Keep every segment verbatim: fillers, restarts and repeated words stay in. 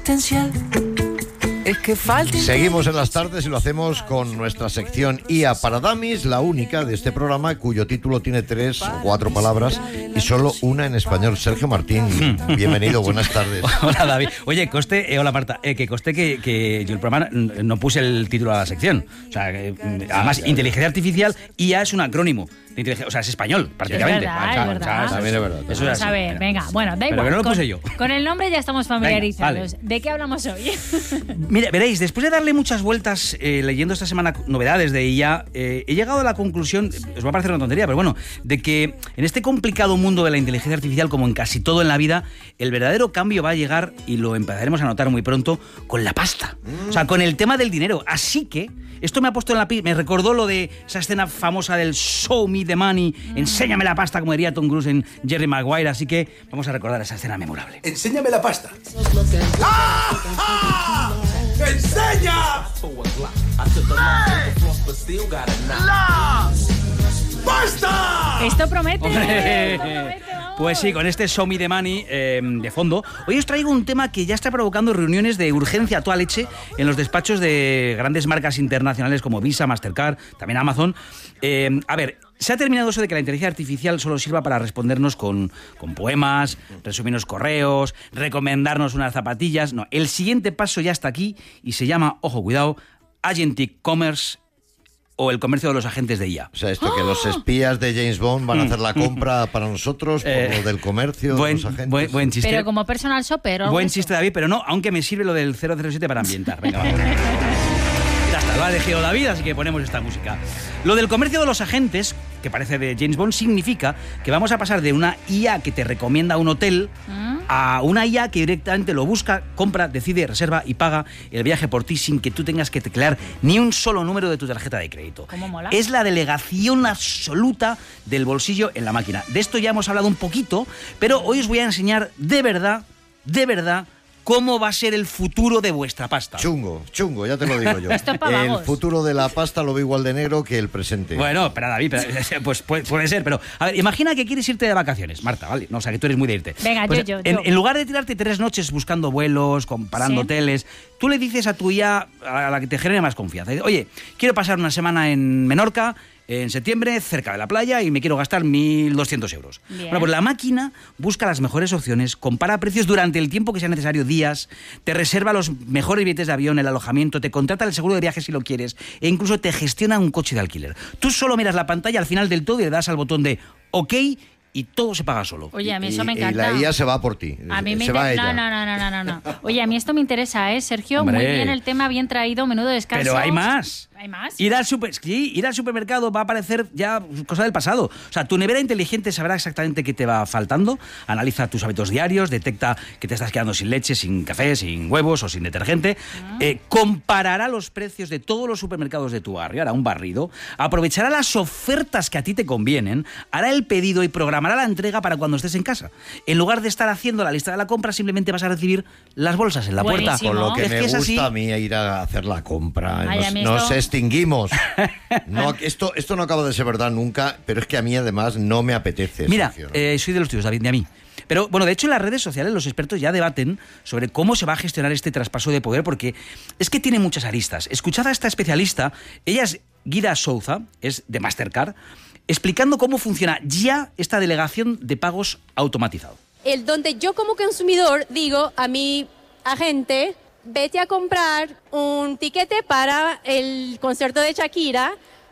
existencial. Es que falta. Seguimos en las tardes y lo hacemos con nuestra sección I A para Dummies, la única de este programa cuyo título tiene tres o cuatro palabras y solo una en español. Sergio Martín, bienvenido, buenas tardes. Hola David. Oye, coste, eh, hola Marta, eh, que coste que, que yo el programa no puse el título a la sección. O sea, que, además, inteligencia artificial, I A es un acrónimo. O sea, es español, prácticamente. Es verdad, es verdad. También es verdad. Eso es así. A ver, venga, bueno, da igual. Pero que no lo puse con, yo. Con el nombre ya estamos familiarizados. Venga, vale. ¿De qué hablamos hoy? Mira, veréis, después de darle muchas vueltas eh, leyendo esta semana novedades de I A, eh, he llegado a la conclusión, os va a parecer una tontería, pero bueno, de que en este complicado mundo de la inteligencia artificial, como en casi todo en la vida, el verdadero cambio va a llegar, y lo empezaremos a notar muy pronto, con la pasta. Mm. O sea, con el tema del dinero. Así que esto me ha puesto en la piel, me recordó lo de esa escena famosa del Show Me the Money, mm. enséñame la pasta, como diría Tom Cruise en Jerry Maguire, así que vamos a recordar esa escena memorable. Enséñame la pasta. ¡Ah! ¡Ah! ¡Enseña! ¡La pasta! Esto promete. Esto promete. Pues sí, con este Show Me the Money eh, de fondo, hoy os traigo un tema que ya está provocando reuniones de urgencia a toda leche en los despachos de grandes marcas internacionales como Visa, Mastercard, también Amazon. Eh, a ver, se ha terminado eso de que la inteligencia artificial solo sirva para respondernos con, con poemas, resumirnos correos, recomendarnos unas zapatillas. No, el siguiente paso ya está aquí y se llama, ojo, cuidado, Agentic Commerce, o el comercio de los agentes de I A. O sea, esto que los espías de James Bond van a hacer la compra para nosotros por eh, lo del comercio buen, de los agentes. Buen, buen chiste. Pero como personal shopper. ¿O buen eso? chiste, David, pero no, aunque me sirve lo del cero cero siete para ambientar. Venga, vamos. Ya está, lo ha elegido David, así que ponemos esta música. Lo del comercio de los agentes, que parece de James Bond, significa que vamos a pasar de una I A que te recomienda un hotel ¿Mm? a una I A que directamente lo busca, compra, decide, reserva y paga el viaje por ti sin que tú tengas que teclear ni un solo número de tu tarjeta de crédito. ¿Cómo mola? Es la delegación absoluta del bolsillo en la máquina. De esto ya hemos hablado un poquito, pero hoy os voy a enseñar de verdad, de verdad, ¿cómo va a ser el futuro de vuestra pasta? Chungo, chungo, ya te lo digo yo. Esto es para el vagos. futuro de la pasta lo veo igual de negro que el presente. Bueno, espera, David, pero, pues puede, puede ser, pero a ver, imagina que quieres irte de vacaciones, Marta, ¿vale? No, o sea, que tú eres muy de irte. Venga, pues, yo, yo, en, yo. en lugar de tirarte tres noches buscando vuelos, comparando ¿Sí? hoteles, tú le dices a tu I A, a la que te genere más confianza, oye, quiero pasar una semana en Menorca, en septiembre, cerca de la playa, y me quiero gastar mil doscientos euros. Bien. Bueno, pues la máquina busca las mejores opciones, compara precios durante el tiempo que sea necesario, días, te reserva los mejores billetes de avión, el alojamiento, te contrata el seguro de viaje si lo quieres, e incluso te gestiona un coche de alquiler. Tú solo miras la pantalla al final del todo y le das al botón de OK y todo se paga solo. Oye, a mí eso y, me encanta. Y la I A se va por ti. A mí me se va interesa. ella. No, no, no, no, no, no. Oye, a mí esto me interesa, ¿eh, Sergio? Hombre. Muy bien el tema, bien traído, menudo descanso. Pero hay más. ¿Hay más? Ir al, super, sí, ir al supermercado va a parecer ya cosa del pasado. O sea, tu nevera inteligente sabrá exactamente qué te va faltando, analiza tus hábitos diarios, detecta que te estás quedando sin leche, sin café, sin huevos o sin detergente, uh-huh. eh, comparará los precios de todos los supermercados de tu barrio, hará un barrido, aprovechará las ofertas que a ti te convienen, hará el pedido y programará la entrega para cuando estés en casa. En lugar de estar haciendo la lista de la compra, simplemente vas a recibir las bolsas en la Buenísimo. puerta. Con lo que es me que es gusta así. a mí ir a hacer la compra. Ay, nos, a mí nos esto... extinguimos. No, esto, esto no acaba de ser verdad nunca, pero es que a mí además no me apetece. Mira, Sergio, ¿no? eh, soy de los tuyos, David, de a mí. Pero, bueno, de hecho, en las redes sociales los expertos ya debaten sobre cómo se va a gestionar este traspaso de poder, porque es que tiene muchas aristas. Escuchad a esta especialista, ella es Guida Souza, es de Mastercard, explicando cómo funciona ya esta delegación de pagos automatizado. El donde yo como consumidor digo a mi agente, vete a comprar un tiquete para el concierto de Shakira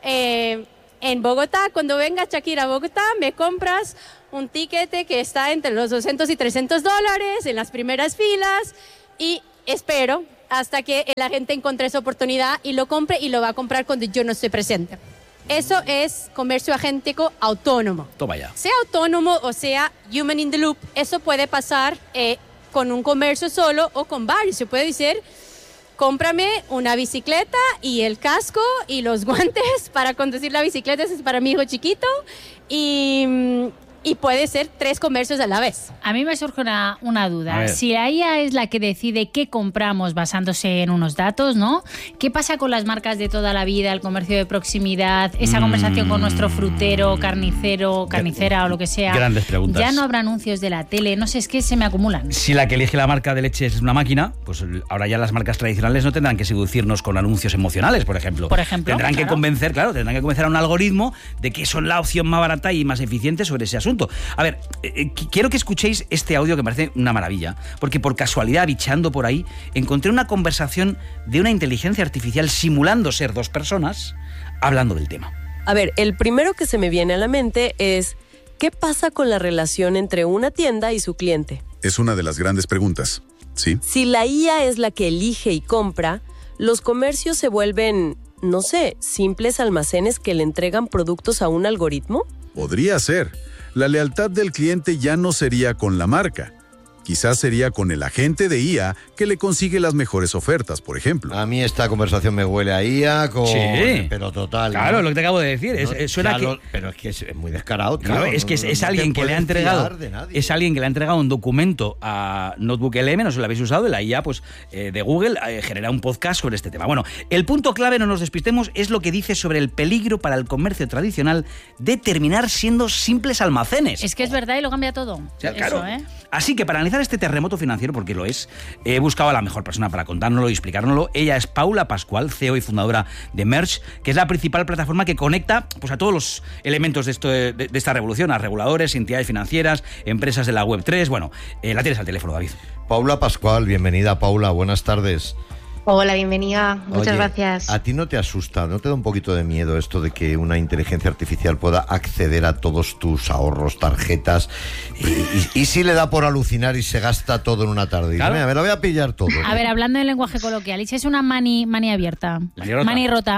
eh, en Bogotá. Cuando venga Shakira a Bogotá, me compras un tiquete que está entre los doscientos y trescientos dólares en las primeras filas y espero hasta que el agente encuentre esa oportunidad y lo compre y lo va a comprar cuando yo no estoy presente. Eso es comercio agéntico autónomo. Toma ya. Sea autónomo o sea human in the loop, eso puede pasar eh, con un comercio solo o con varios. Se puede decir, cómprame una bicicleta y el casco y los guantes para conducir la bicicleta, eso es para mi hijo chiquito, y, y puede ser tres comercios a la vez. A mí me surge una, una duda. Si la I A es la que decide qué compramos basándose en unos datos, ¿no? ¿Qué pasa con las marcas de toda la vida, el comercio de proximidad, esa mm. conversación con nuestro frutero, carnicero, carnicera o lo que sea? Grandes preguntas. Ya no habrá anuncios de la tele, no sé, es que se me acumulan. Si la que elige la marca de leche es una máquina, pues ahora ya las marcas tradicionales no tendrán que seducirnos con anuncios emocionales, por ejemplo. Por ejemplo, Tendrán claro. que convencer, claro, tendrán que convencer a un algoritmo de que son la opción más barata y más eficiente sobre ese asunto. A ver, eh, quiero que escuchéis este audio que me parece una maravilla, porque por casualidad, bichando por ahí, encontré una conversación de una inteligencia artificial simulando ser dos personas hablando del tema. A ver, el primero que se me viene a la mente es, ¿qué pasa con la relación entre una tienda y su cliente? Es una de las grandes preguntas, ¿sí? Si la I A es la que elige y compra, los comercios se vuelven, no sé, simples almacenes que le entregan productos a un algoritmo. Podría ser. La lealtad del cliente ya no sería con la marca. Quizás sería con el agente de I A que le consigue las mejores ofertas, por ejemplo. A mí esta conversación me huele a I A, con... sí. pero total. Claro, ¿no? lo que te acabo de decir. No, es, suena que... lo, pero es que es muy descarado, tío. Claro, es que es, no, es no alguien que le ha entregado es alguien que le ha entregado un documento a Notebook L M, no sé si lo habéis usado, de la I A pues, eh, de Google, eh, genera un podcast sobre este tema. Bueno, el punto clave, no nos despistemos, es lo que dice sobre el peligro para el comercio tradicional de terminar siendo simples almacenes. Es que es verdad y lo cambia todo. O sea, Eso, claro. ¿eh? Así que para analizar este terremoto financiero, porque lo es, he buscado a la mejor persona para contárnoslo y explicárnoslo. Ella es Paula Pascual, C E O y fundadora de Merge, que es la principal plataforma que conecta pues, a todos los elementos de, esto, de, de esta revolución, a reguladores, entidades financieras, empresas de la web tres. Bueno, eh, la tienes al teléfono, David. Paula Pascual, bienvenida, Paula, buenas tardes. Hola, bienvenida. Muchas Oye, gracias. ¿A ti no te asusta, no te da un poquito de miedo esto de que una inteligencia artificial pueda acceder a todos tus ahorros, tarjetas, y, y, y si le da por alucinar y se gasta todo en una tarde? Claro. Mira, me lo voy a pillar todo. A ver, hablando en lenguaje coloquial, ¿y si es una mani, mani abierta? Mani rota. Mani rota.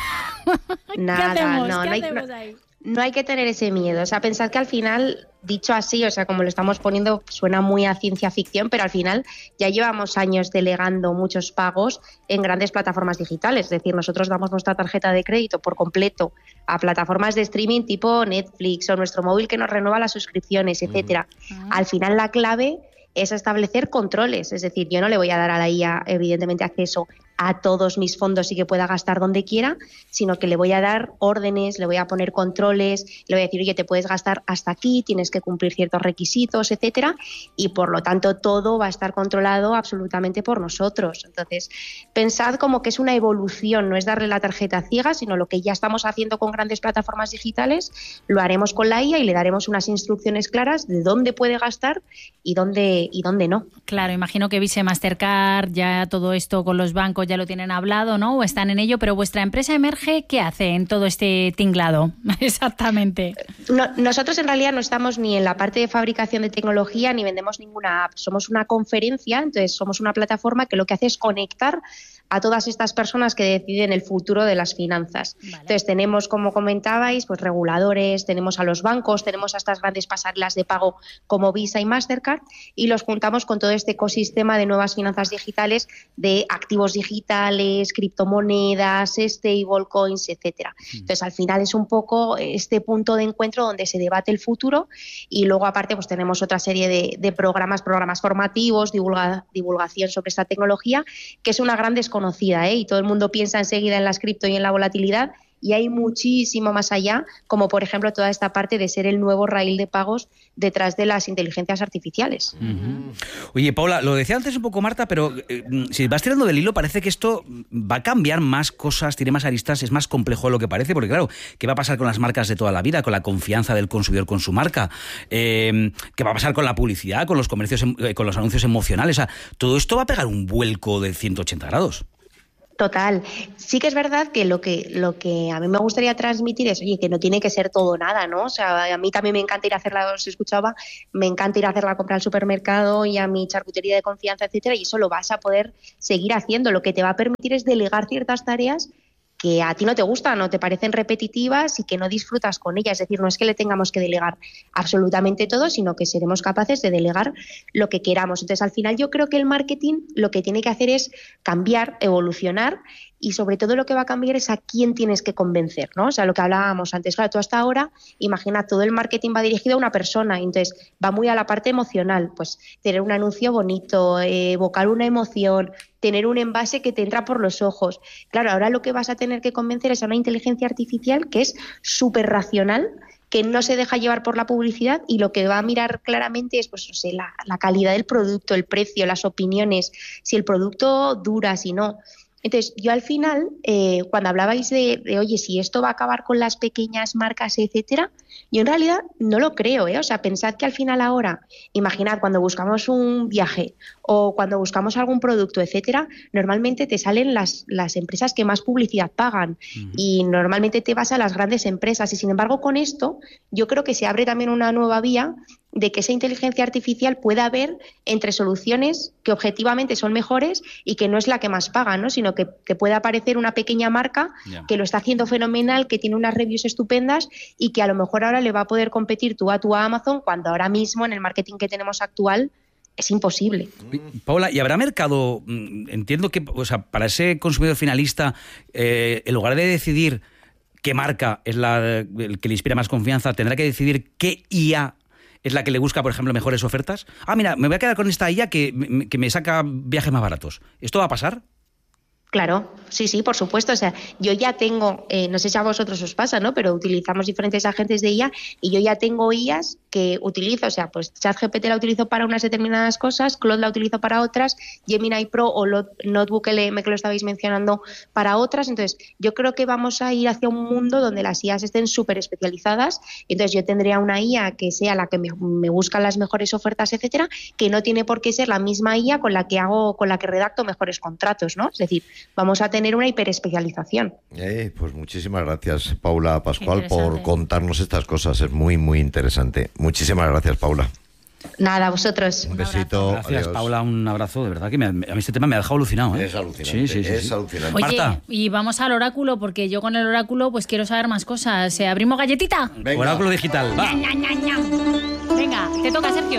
Nada, ¿Qué hacemos? no, ¿Qué no hay, hacemos no, ahí? no hay que tener ese miedo. O sea, pensad que al final, dicho así, o sea, como lo estamos poniendo, suena muy a ciencia ficción, pero al final ya llevamos años delegando muchos pagos en grandes plataformas digitales. Es decir, nosotros damos nuestra tarjeta de crédito por completo a plataformas de streaming tipo Netflix o nuestro móvil que nos renueva las suscripciones, etcétera. Uh-huh. Al final la clave es establecer controles. Es decir, yo no le voy a dar a la I A, evidentemente, acceso a todos mis fondos y que pueda gastar donde quiera, sino que le voy a dar órdenes, le voy a poner controles, le voy a decir, oye, te puedes gastar hasta aquí, tienes que cumplir ciertos requisitos, etcétera, y por lo tanto todo va a estar controlado absolutamente por nosotros. Entonces, pensad como que es una evolución, no es darle la tarjeta ciega, sino lo que ya estamos haciendo con grandes plataformas digitales, lo haremos con la I A y le daremos unas instrucciones claras de dónde puede gastar y dónde, y dónde no. Claro, imagino que Visa, Mastercard, ya todo esto con los bancos ya lo tienen hablado, ¿no? O están en ello, pero vuestra empresa Emerge, ¿qué hace en todo este tinglado? Exactamente. No, nosotros en realidad no estamos ni en la parte de fabricación de tecnología ni vendemos ninguna app. Somos una conferencia, entonces somos una plataforma que lo que hace es conectar a todas estas personas que deciden el futuro de las finanzas. Vale. Entonces tenemos, como comentabais, pues reguladores, tenemos a los bancos, tenemos a estas grandes pasarelas de pago como Visa y Mastercard y los juntamos con todo este ecosistema de nuevas finanzas digitales, de activos digitales, criptomonedas, stablecoins, etcétera. Mm. Entonces al final es un poco este punto de encuentro donde se debate el futuro y luego aparte pues tenemos otra serie de, de programas, programas formativos, divulga, divulgación sobre esta tecnología, que es una gran desconocida. Conocida, ¿eh? Y todo el mundo piensa enseguida en las cripto y en la volatilidad y hay muchísimo más allá, como por ejemplo toda esta parte de ser el nuevo raíl de pagos detrás de las inteligencias artificiales. Uh-huh. Oye, Paula, lo decía antes un poco Marta, pero eh, si vas tirando del hilo parece que esto va a cambiar más cosas, tiene más aristas, es más complejo de lo que parece, porque claro, ¿qué va a pasar con las marcas de toda la vida, con la confianza del consumidor con su marca? Eh, ¿Qué va a pasar con la publicidad, con los comercios, eh, con los anuncios emocionales? O sea, todo esto va a pegar un vuelco de ciento ochenta grados. Total. Sí que es verdad que lo que lo que a mí me gustaría transmitir es, oye, que no tiene que ser todo nada, ¿no? O sea, a mí también me encanta ir a hacerla, os escuchaba, me encanta ir a hacer la compra al supermercado y a mi charcutería de confianza, etcétera, y eso lo vas a poder seguir haciendo. Lo que te va a permitir es delegar ciertas tareas que a ti no te gustan o te parecen repetitivas y que no disfrutas con ellas. Es decir, no es que le tengamos que delegar absolutamente todo, sino que seremos capaces de delegar lo que queramos. Entonces, al final yo creo que el marketing lo que tiene que hacer es cambiar, evolucionar y sobre todo lo que va a cambiar es a quién tienes que convencer, ¿no? O sea, lo que hablábamos antes, claro, tú hasta ahora, imagina, todo el marketing va dirigido a una persona, entonces va muy a la parte emocional, pues tener un anuncio bonito, eh, evocar una emoción, tener un envase que te entra por los ojos. Claro, ahora lo que vas a tener que convencer es a una inteligencia artificial que es súper racional, que no se deja llevar por la publicidad y lo que va a mirar claramente es, pues, no sé, la, la calidad del producto, el precio, las opiniones, si el producto dura, si no. Entonces, yo al final, eh, cuando hablabais de, de, oye, si esto va a acabar con las pequeñas marcas, etcétera, yo en realidad no lo creo, ¿eh? O sea, pensad que al final ahora, imaginad, cuando buscamos un viaje o cuando buscamos algún producto, etcétera, normalmente te salen las, las empresas que más publicidad pagan uh-huh. y normalmente te vas a las grandes empresas. Y sin embargo, con esto, yo creo que se abre también una nueva vía de que esa inteligencia artificial pueda ver entre soluciones que objetivamente son mejores y que no es la que más paga, ¿no? Sino que, que pueda aparecer una pequeña marca yeah. que lo está haciendo fenomenal, que tiene unas reviews estupendas y que a lo mejor ahora le va a poder competir tú a tú a Amazon, cuando ahora mismo en el marketing que tenemos actual es imposible. Paula, ¿y habrá mercado? Entiendo que, o sea, para ese consumidor finalista, eh, en lugar de decidir qué marca es la el que le inspira más confianza, tendrá que decidir qué I A es la que le busca, por ejemplo, mejores ofertas. Ah, mira, me voy a quedar con esta I A que, que me saca viajes más baratos. ¿Esto va a pasar? Claro, sí, sí, por supuesto. O sea, yo ya tengo, eh, no sé si a vosotros os pasa, ¿no? Pero utilizamos diferentes agentes de I A y yo ya tengo I As que utilizo, o sea, pues ChatGPT la utilizo para unas determinadas cosas, Claude la utilizo para otras, Gemini Pro o lo, Notebook L M que lo estabais mencionando para otras. Entonces, yo creo que vamos a ir hacia un mundo donde las I As estén súper especializadas. Entonces, yo tendría una I A que sea la que me, me busca las mejores ofertas, etcétera, que no tiene por qué ser la misma I A con la que hago, con la que redacto mejores contratos, ¿no? Es decir, vamos a tener una hiperespecialización. Eh, pues muchísimas gracias, Paula Pascual, por contarnos estas cosas. Es muy, muy interesante. Muchísimas gracias, Paula. Nada, a vosotros. Un besito. Gracias, adiós. Paula, un abrazo. De verdad que me, a mí este tema me ha dejado alucinado, ¿eh? Es alucinante. Sí, sí, sí, es sí. alucinante. Oye, Marta. y vamos al oráculo, porque yo con el oráculo pues quiero saber más cosas. ¿Eh, ¿Abrimos galletita? Venga. Oráculo digital. Va. Ña, ña, ña, ña. Venga, te toca, Sergio.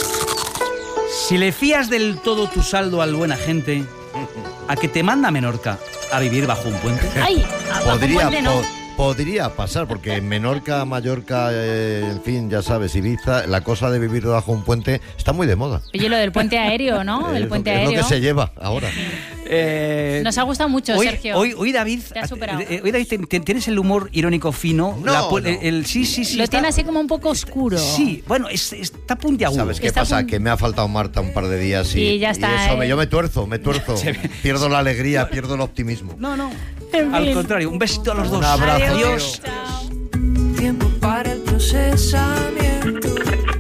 Si le fías del todo tu saldo al buen agente, ¿a que te manda a Menorca a vivir bajo un puente? ¡Ay! Bajo un Podría, puente, ¿no? po- podría pasar, porque en Menorca, Mallorca, eh, en fin, ya sabes, Ibiza, la cosa de vivir bajo un puente está muy de moda. Oye, lo del puente aéreo, ¿no? Es El lo puente que- es aéreo. lo que se lleva ahora. Eh, Nos ha gustado mucho, hoy, Sergio. Hoy, hoy David, Te has superado. eh, hoy David, te- te- tienes el humor irónico fino. No, la pu- no. El, el- sí, sí, sí. Lo está- tiene así como un poco oscuro. Sí, bueno, es- está puntiagudo. ¿Sabes qué Está pasa? pun- Que me ha faltado Marta un par de días y, Y ya está, eso me- eh. yo me tuerzo, me tuerzo. Pierdo la alegría, pierdo el optimismo. No, no. En Al fin. contrario, un besito a los dos. Un abrazo, Adiós. tío. Tiempo para el procesamiento.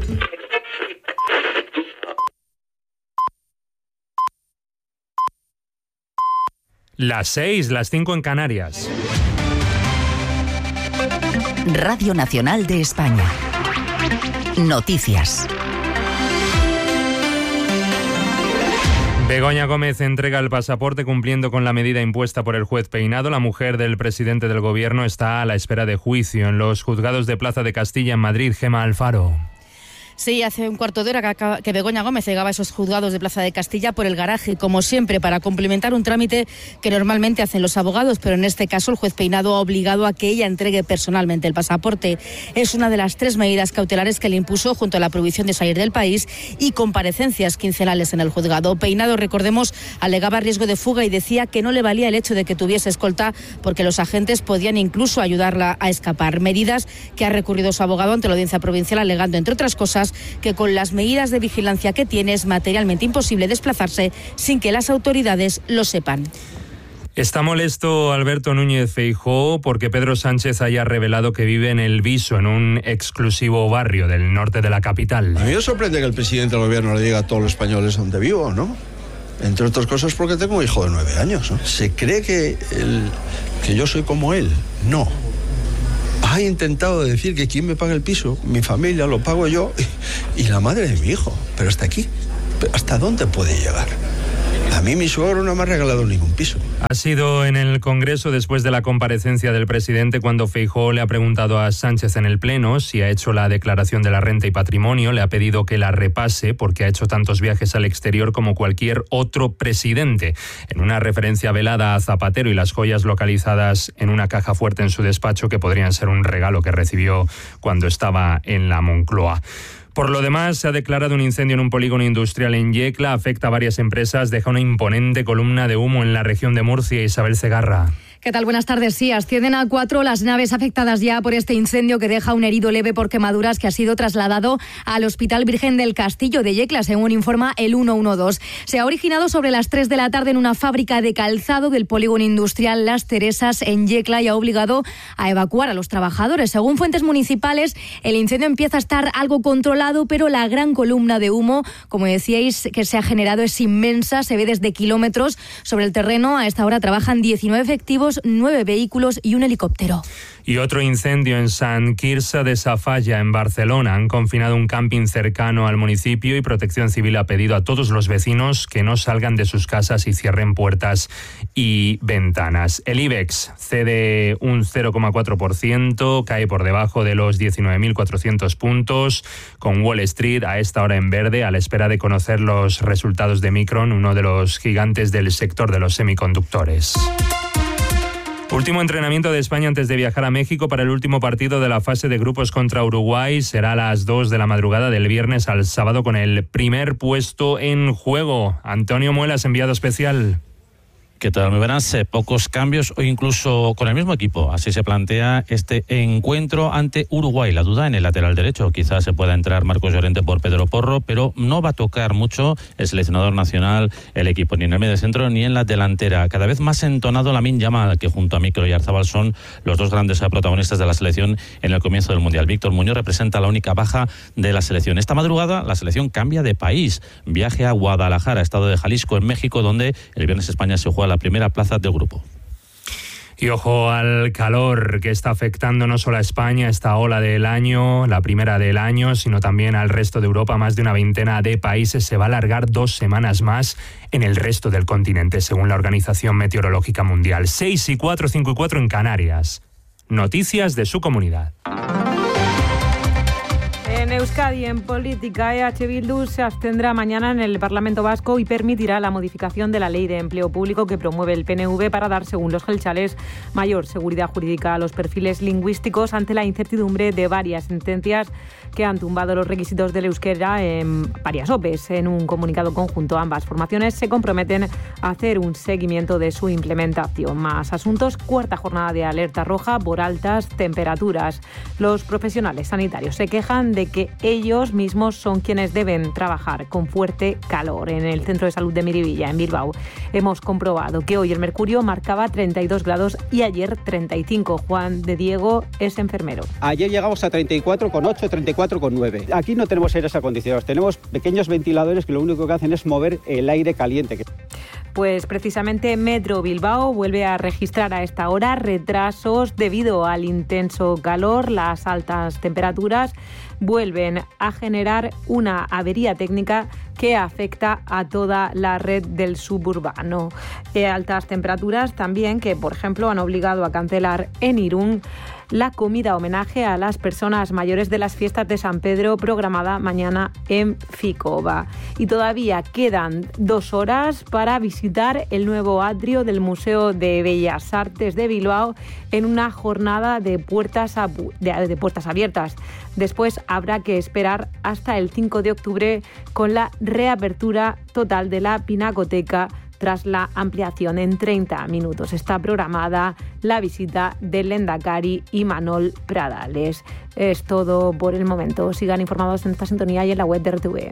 Las seis, las cinco en Canarias. Radio Nacional de España. Noticias. Begoña Gómez entrega el pasaporte cumpliendo con la medida impuesta por el juez Peinado. La mujer del presidente del gobierno está a la espera de juicio en los juzgados de Plaza de Castilla en Madrid. Gemma Alfaro. Sí, hace un cuarto de hora que, acaba, que Begoña Gómez llegaba a esos juzgados de Plaza de Castilla por el garaje, como siempre, para complementar un trámite que normalmente hacen los abogados, pero en este caso el juez Peinado ha obligado a que ella entregue personalmente el pasaporte. Es una de las tres medidas cautelares que le impuso junto a la prohibición de salir del país y comparecencias quincenales en el juzgado. Peinado, recordemos, alegaba riesgo de fuga y decía que no le valía el hecho de que tuviese escolta porque los agentes podían incluso ayudarla a escapar. Medidas que ha recurrido su abogado ante la audiencia provincial, alegando, entre otras cosas, que con las medidas de vigilancia que tiene es materialmente imposible desplazarse sin que las autoridades lo sepan. Está molesto Alberto Núñez Feijóo porque Pedro Sánchez haya revelado que vive en El Viso, en un exclusivo barrio del norte de la capital. A mí me sorprende que el presidente del gobierno le diga a todos los españoles dónde vivo, ¿no? Entre otras cosas porque tengo un hijo de nueve años, ¿no? ¿Se cree que, el, que yo soy como él? No. Ha intentado decir que quien me paga el piso, mi familia, lo pago yo y, y la madre de mi hijo. Pero hasta aquí. ¿Hasta dónde puede llegar? A mí mi suegro no me ha regalado ningún piso. Ha sido en el Congreso después de la comparecencia del presidente cuando Feijóo le ha preguntado a Sánchez en el Pleno si ha hecho la declaración de la renta y patrimonio. Le ha pedido que la repase porque ha hecho tantos viajes al exterior como cualquier otro presidente. En una referencia velada a Zapatero y las joyas localizadas en una caja fuerte en su despacho que podrían ser un regalo que recibió cuando estaba en la Moncloa. Por lo demás, se ha declarado un incendio en un polígono industrial en Yecla, afecta a varias empresas, deja una imponente columna de humo en la región de Murcia. Isabel Segarra. ¿Qué tal? Buenas tardes. Sí, ascienden a cuatro las naves afectadas ya por este incendio que deja un herido leve por quemaduras que ha sido trasladado al Hospital Virgen del Castillo de Yecla, según informa el ciento doce. Se ha originado sobre las tres de la tarde en una fábrica de calzado del polígono industrial Las Teresas en Yecla y ha obligado a evacuar a los trabajadores. Según fuentes municipales, el incendio empieza a estar algo controlado, pero la gran columna de humo, como decíais, que se ha generado es inmensa, se ve desde kilómetros. Sobre el terreno a esta hora trabajan diecinueve efectivos, nueve vehículos y un helicóptero. Y otro incendio en Sant Quirze de Safalla, en Barcelona. Han confinado un camping cercano al municipio y Protección Civil ha pedido a todos los vecinos que no salgan de sus casas y cierren puertas y ventanas. El IBEX cede un cero coma cuatro por ciento, cae por debajo de los diecinueve mil cuatrocientos puntos, con Wall Street a esta hora en verde, a la espera de conocer los resultados de Micron, uno de los gigantes del sector de los semiconductores. Último entrenamiento de España antes de viajar a México para el último partido de la fase de grupos contra Uruguay. Será a las dos de la madrugada del viernes al sábado con el primer puesto en juego. Antonio Muelas, enviado especial. ¿Qué tal? Muy buenas. Eh, pocos cambios o incluso con el mismo equipo. Así se plantea este encuentro ante Uruguay. La duda en el lateral derecho. Quizás se pueda entrar Marcos Llorente por Pedro Porro, pero no va a tocar mucho el seleccionador nacional el equipo, ni en el medio centro ni en la delantera. Cada vez más entonado Lamine Yamal, que junto a Mikel Oyarzabal son los dos grandes protagonistas de la selección en el comienzo del Mundial. Víctor Muñoz representa la única baja de la selección. Esta madrugada la selección cambia de país. Viaje a Guadalajara, estado de Jalisco, en México, donde el viernes España se juega la primera plaza del grupo. Y ojo al calor que está afectando no solo a España, esta ola del año, la primera del año, sino también al resto de Europa. Más de una veintena de países. Se va a alargar dos semanas más en el resto del continente, según la Organización Meteorológica Mundial. seis y cuatro, cinco y cuatro en Canarias. Noticias de su comunidad. En Euskadi, en política, E H Bildu se abstendrá mañana en el Parlamento Vasco y permitirá la modificación de la Ley de Empleo Público que promueve el P N V para dar, según los jeltzales, mayor seguridad jurídica a los perfiles lingüísticos ante la incertidumbre de varias sentencias que han tumbado los requisitos del euskera en varias O P Es. En un comunicado conjunto, ambas formaciones se comprometen a hacer un seguimiento de su implementación. Más asuntos, cuarta jornada de alerta roja por altas temperaturas. Los profesionales sanitarios se quejan de que ellos mismos son quienes deben trabajar con fuerte calor. En el Centro de Salud de Miribilla, en Bilbao, hemos comprobado que hoy el mercurio marcaba treinta y dos grados y ayer treinta y cinco. Juan de Diego es enfermero. Ayer llegamos a treinta y cuatro coma ocho, treinta y cuatro coma nueve. Aquí no tenemos aires acondicionados, tenemos pequeños ventiladores que lo único que hacen es mover el aire caliente. Pues precisamente Metro Bilbao vuelve a registrar a esta hora retrasos debido al intenso calor. Las altas temperaturas vuelven a generar una avería técnica que afecta a toda la red del suburbano. Eh, altas temperaturas también que, por ejemplo, han obligado a cancelar en Irún la comida homenaje a las personas mayores de las fiestas de San Pedro programada mañana en Ficova. Y todavía quedan dos horas para visitar el nuevo atrio del Museo de Bellas Artes de Bilbao en una jornada de puertas, a, de, de puertas abiertas. Después habrá que esperar hasta el cinco de octubre con la reapertura total de la Pinacoteca. Tras la ampliación en treinta minutos está programada la visita del Lehendakari Imanol Pradales. Es todo por el momento. Sigan informados en esta sintonía y en la web de R T V.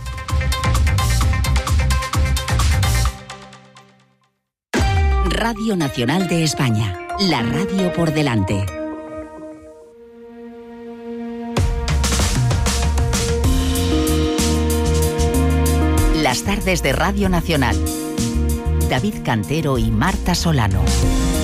Radio Nacional de España. La radio por delante. Las tardes de Radio Nacional. David Cantero y Marta Solano.